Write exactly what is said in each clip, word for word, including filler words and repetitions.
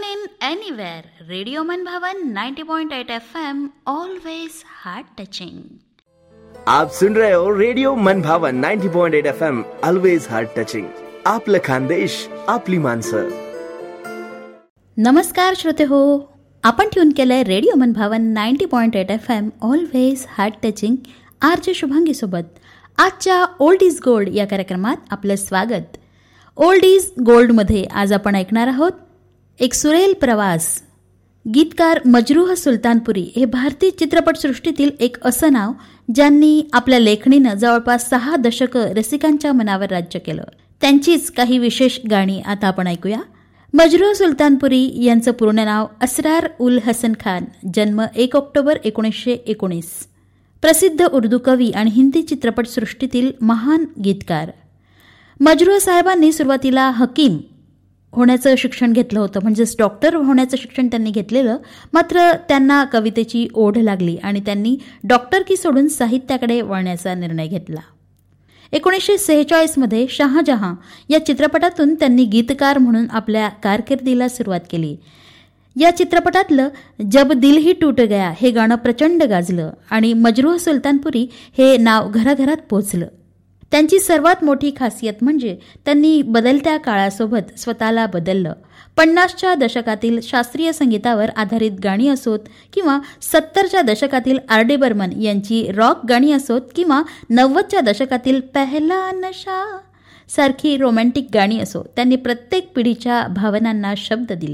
in anywhere. Radio Manbhavan ninety point eight F M, always heart touching. आप सुन रहे हो रेडिओ मनभावन ninety point eight F M, always heart touching. आपलं खानदेश, आपली माणसं. नमस्कार श्रोते हो, आपण ट्यून केलंय रेडिओ मनभावन ninety point eight F M, always heart touching. R J Shubhangi सोबत आजच्या ओल्ड इज गोल्ड या कार्यक्रमात आपलं स्वागत. ओल्ड इज गोल्डमध्ये आज आपण ऐकणार आहोत एक सुरेल प्रवास. गीतकार मजरूह सुलतानपुरी हे भारतीय चित्रपटसृष्टीतील एक असं नाव ज्यांनी आपल्या लेखणीनं जवळपास सहा दशकं रसिकांच्या मनावर राज्य केलं. त्यांचीच काही विशेष गाणी आता आपण ऐकूया. मजरूह सुलतानपुरी यांचं पूर्ण नाव असरार उल हसन खान, जन्म एक ऑक्टोबर एकोणीसशे एकोणीस. प्रसिद्ध उर्दू कवी आणि हिंदी चित्रपटसृष्टीतील महान गीतकार. मजरूह साहेबांनी सुरुवातीला हकीम होण्याचं शिक्षण घेतलं होतं, म्हणजेच डॉक्टर होण्याचं शिक्षण त्यांनी घेतलेलं. मात्र त्यांना कवितेची ओढ लागली आणि त्यांनी डॉक्टरकी सोडून साहित्याकडे वळण्याचा निर्णय घेतला. एकोणीसशे सेहेचाळीसमध्ये शहाजहां या चित्रपटातून त्यांनी गीतकार म्हणून आपल्या कारकिर्दीला सुरुवात केली. या चित्रपटातलं जब दिल ही टूट गया हे गाणं प्रचंड गाजलं आणि मजरूह सुलतानपुरी हे नाव घराघरात पोचलं. त्यांची सर्वात मोठी खासियत म्हणजे त्यांनी बदलत्या काळासोबत स्वतःला बदललं. पन्नासच्या दशकातील शास्त्रीय संगीतावर आधारित गाणी असोत किंवा सत्तरच्या दशकातील आर डी बर्मन यांची रॉक गाणी असोत किंवा नव्वदच्या दशकातील पहला नशा सारखी रोमॅन्टिक गाणी असो, त्यांनी प्रत्येक पिढीच्या भावनांना शब्द दिले.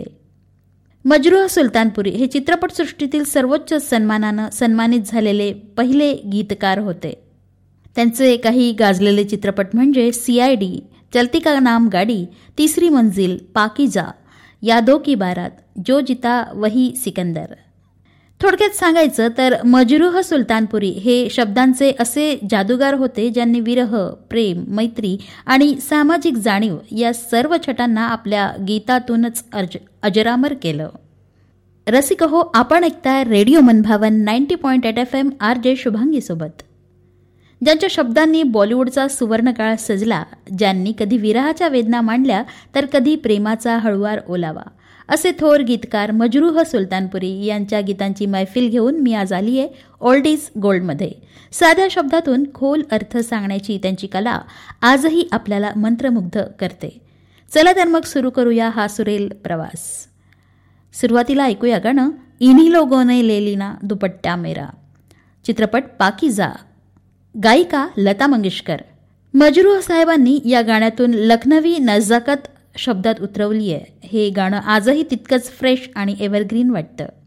मजरूह सुलतानपुरी हे चित्रपटसृष्टीतील सर्वोच्च सन्मानानं सन्मानित झालेले पहिले गीतकार होते. त्यांचे काही गाजलेले चित्रपट म्हणजे सी आय डी, चलती का नाम गाडी, तिसरी मंजिल, पाकीजा, यादों की बारात, जो जिता वही सिकंदर. थोडक्यात सांगायचं तर मजरूह सुलतानपुरी हे शब्दांचे असे जादूगार होते ज्यांनी विरह, प्रेम, मैत्री आणि सामाजिक जाणीव या सर्व छटांना आपल्या गीतातूनच अज अजरामर केलं. रसिक हो, आपण ऐकताय रेडिओ मनभावन ninety point eight F M, R J Shubhangi सोबत. ज्यांच्या शब्दांनी बॉलिवूडचा सुवर्णकाळ सजला, ज्यांनी कधी विरहाच्या वेदना मांडल्या तर कधी प्रेमाचा हळुवार ओलावा, असे थोर गीतकार मजरूह सुलतानपुरी यांच्या गीतांची मैफिल घेऊन मी आज आली आहे ओल्ड इज गोल्डमध्ये. साध्या शब्दातून खोल अर्थ सांगण्याची त्यांची कला आजही आपल्याला मंत्रमुग्ध करते. चला तर मग सुरू करूया हा सुरेल प्रवास. सुरुवातीला ऐकूया गाणं इन्ही लोगोने ले लीना दुपट्टा मेरा, चित्रपट पाकीजा, गायिका लता मंगेशकर. मजरूह साहेबांनी या गाण्यातून लखनवी नजाकत शब्दात उतरवली आहे. हे गाणं आजही तितकंच फ्रेश आणि एव्हरग्रीन वाटतं.